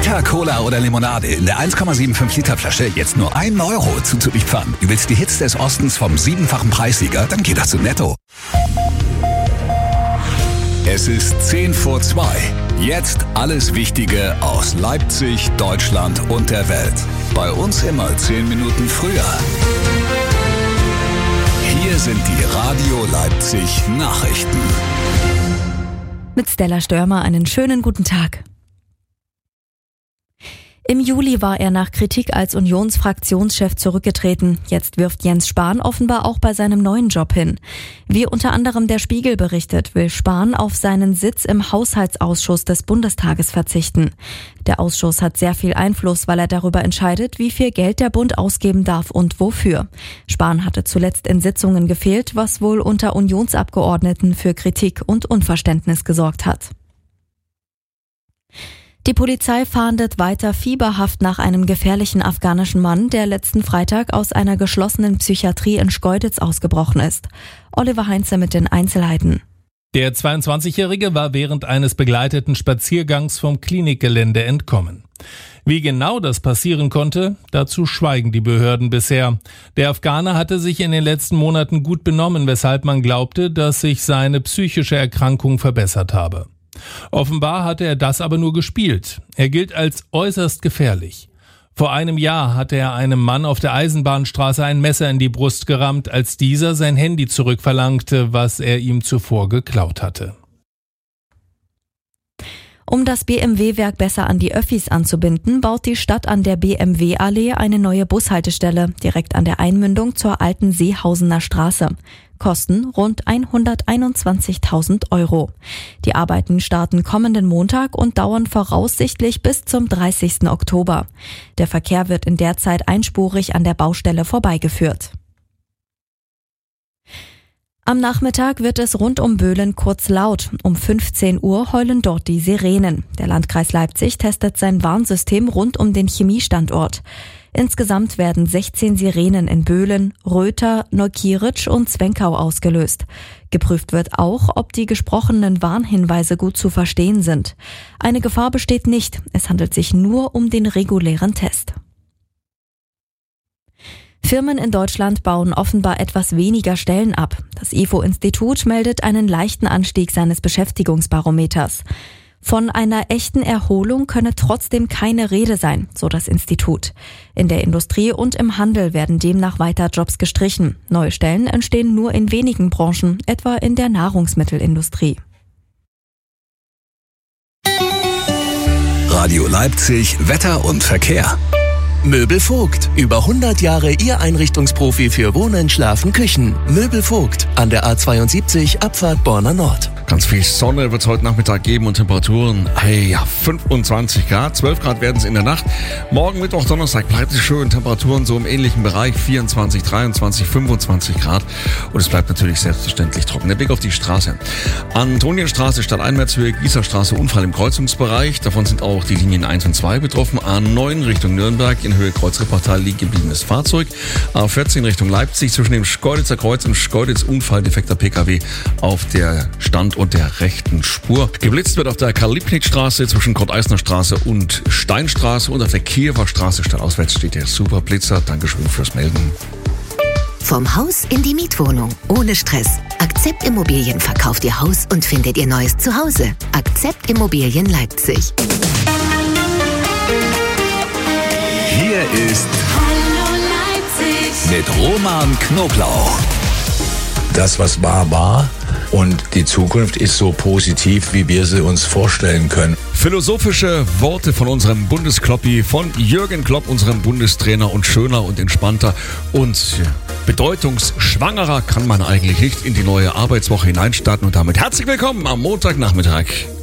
Vita, Cola oder Limonade in der 1,75 Liter Flasche jetzt nur 1 Euro zuzulieferern. Du willst die Hits des Ostens vom 7-fachen Preissieger? Dann geh doch zu Netto. Es ist 10 vor 2. Jetzt alles Wichtige aus Leipzig, Deutschland und der Welt. Bei uns immer 10 Minuten früher. Hier sind die Radio Leipzig Nachrichten. Mit Stella Störmer einen schönen guten Tag. Im Juli war er nach Kritik als Unionsfraktionschef zurückgetreten. Jetzt wirft Jens Spahn offenbar auch bei seinem neuen Job hin. Wie unter anderem der Spiegel berichtet, will Spahn auf seinen Sitz im Haushaltsausschuss des Bundestages verzichten. Der Ausschuss hat sehr viel Einfluss, weil er darüber entscheidet, wie viel Geld der Bund ausgeben darf und wofür. Spahn hatte zuletzt in Sitzungen gefehlt, was wohl unter Unionsabgeordneten für Kritik und Unverständnis gesorgt hat. Die Polizei fahndet weiter fieberhaft nach einem gefährlichen afghanischen Mann, der letzten Freitag aus einer geschlossenen Psychiatrie in Schkeuditz ausgebrochen ist. Oliver Heinze mit den Einzelheiten. Der 22-Jährige war während eines begleiteten Spaziergangs vom Klinikgelände entkommen. Wie genau das passieren konnte, dazu schweigen die Behörden bisher. Der Afghaner hatte sich in den letzten Monaten gut benommen, weshalb man glaubte, dass sich seine psychische Erkrankung verbessert habe. Offenbar hatte er das aber nur gespielt. Er gilt als äußerst gefährlich. Vor einem Jahr hatte er einem Mann auf der Eisenbahnstraße ein Messer in die Brust gerammt, als dieser sein Handy zurückverlangte, was er ihm zuvor geklaut hatte. Um das BMW-Werk besser an die Öffis anzubinden, baut die Stadt an der BMW-Allee eine neue Bushaltestelle, direkt an der Einmündung zur alten Seehausener Straße. Kosten rund 121.000 Euro. Die Arbeiten starten kommenden Montag und dauern voraussichtlich bis zum 30. Oktober. Der Verkehr wird in der Zeit einspurig an der Baustelle vorbeigeführt. Am Nachmittag wird es rund um Böhlen kurz laut. Um 15 Uhr heulen dort die Sirenen. Der Landkreis Leipzig testet sein Warnsystem rund um den Chemiestandort. Insgesamt werden 16 Sirenen in Böhlen, Röther, Neukieritsch und Zwenkau ausgelöst. Geprüft wird auch, ob die gesprochenen Warnhinweise gut zu verstehen sind. Eine Gefahr besteht nicht. Es handelt sich nur um den regulären Test. Firmen in Deutschland bauen offenbar etwas weniger Stellen ab. Das IFO-Institut meldet einen leichten Anstieg seines Beschäftigungsbarometers. Von einer echten Erholung könne trotzdem keine Rede sein, so das Institut. In der Industrie und im Handel werden demnach weiter Jobs gestrichen. Neue Stellen entstehen nur in wenigen Branchen, etwa in der Nahrungsmittelindustrie. Radio Leipzig, Wetter und Verkehr. Möbel Vogt. Über 100 Jahre Ihr Einrichtungsprofi für Wohnen, Schlafen, Küchen. Möbel Vogt. An der A72 Abfahrt Borna Nord. Ganz viel Sonne wird es heute Nachmittag geben und Temperaturen, 25 Grad, 12 Grad werden es in der Nacht. Morgen, Mittwoch, Donnerstag bleibt es schön, Temperaturen so im ähnlichen Bereich, 24, 23, 25 Grad. Und es bleibt natürlich selbstverständlich trocken. Der Blick auf die Straße. Antonienstraße, Stadteinwärtshöhe, Gießerstraße, Unfall im Kreuzungsbereich. Davon sind auch die Linien 1 und 2 betroffen. A9 Richtung Nürnberg, in Höhe Kreuzreportal liegen gebliebenes Fahrzeug. A14 Richtung Leipzig, zwischen dem Schkeuditzer Kreuz und Schkeuditz Unfall, defekter Pkw auf der Stand- und der rechten Spur. Geblitzt wird auf der Karl-Liebknecht-Straße zwischen Kurt-Eisner Straße und Steinstraße und auf der Kiewer Straße stadtauswärts steht der Superblitzer. Dankeschön fürs Melden. Vom Haus in die Mietwohnung. Ohne Stress. Akzept Immobilien verkauft Ihr Haus und findet Ihr neues Zuhause. Akzept Immobilien Leipzig. Hier ist Hallo Leipzig mit Roman Knoblauch. Das, was war. Und die Zukunft ist so positiv, wie wir sie uns vorstellen können. Philosophische Worte von unserem Bundeskloppi, von Jürgen Klopp, unserem Bundestrainer, und schöner und entspannter und bedeutungsschwangerer kann man eigentlich nicht in die neue Arbeitswoche hineinstarten. Und damit herzlich willkommen am Montagnachmittag.